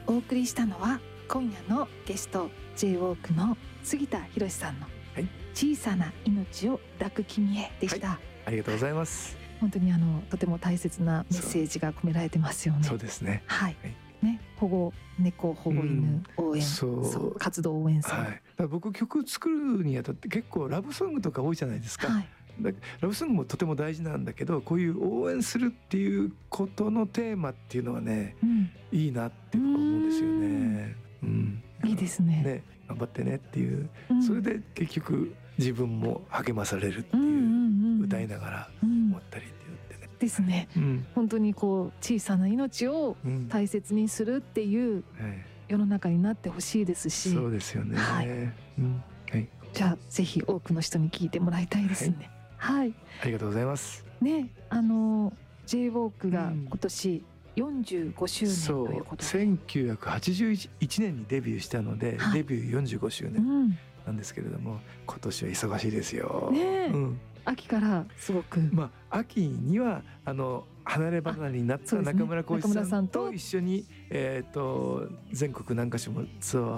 お送りしたのは今夜のゲスト J-WALK の杉田博さんの小さな命を抱く君へでした、 ありがとうございます。 本当にとても大切なメッセージが込められてますよね。 そうですね。 ね、保護猫保護犬応援、そう活動応援ソング、 だから僕曲作るにあたって結構ラブソングとか多いじゃないですか、ラブソングもとても大事なんだけど、こういう応援するっていうことのテーマっていうのはね、いいなって僕は思うんですよね。 いいですね。 頑張ってねっていう、それで結局自分も励まされるっていう、歌いながら思ったりって言ってねですね、本当にこう小さな命を大切にするっていう世の中になってほしいですし、 そうですよね。 じゃあぜひ多くの人に聞いてもらいたいですね。ありがとうございますね。J-WALK が今年45周年ということで、 1981年にデビューしたので、デビュー45周年なんですけれども、今年は忙しいですよ。 秋からすごく、 秋には離れ離れになった中村浩一さんと一緒に全国何か所もツアー